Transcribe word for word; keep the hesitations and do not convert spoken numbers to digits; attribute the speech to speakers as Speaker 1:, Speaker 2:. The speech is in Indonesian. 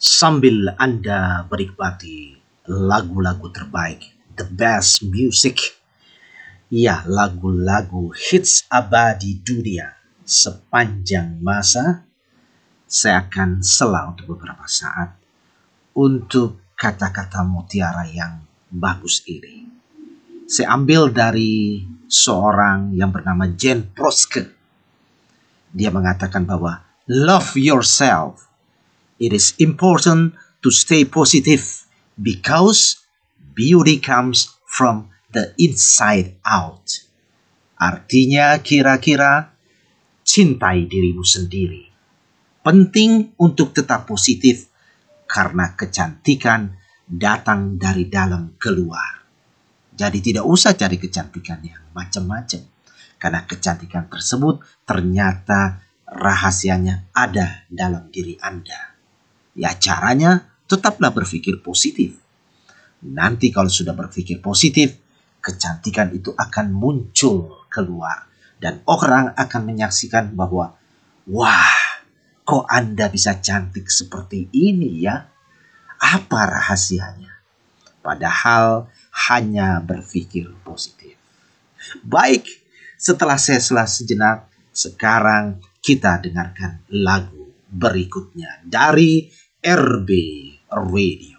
Speaker 1: sambil Anda menikmati lagu-lagu terbaik, the best music. Ya, lagu-lagu hits abadi dunia sepanjang masa. Saya akan sela untuk beberapa saat untuk kata-kata mutiara yang bagus ini. Saya ambil dari seorang yang bernama Jane Proske. Dia mengatakan bahwa love yourself. It is important to stay positive because beauty comes from the inside out. Artinya kira-kira cintai dirimu sendiri. Penting untuk tetap positif karena kecantikan datang dari dalam keluar. Jadi tidak usah cari kecantikan yang macam-macam. Karena kecantikan tersebut ternyata rahasianya ada dalam diri Anda. Ya, caranya tetaplah berpikir positif. Nanti kalau sudah berpikir positif, kecantikan itu akan muncul keluar. Dan orang akan menyaksikan bahwa, wah, kok Anda bisa cantik seperti ini ya? Apa rahasianya? Padahal hanya berpikir positif. Baik, setelah saya sela sejenak, sekarang kita dengarkan lagu berikutnya dari R B Radio.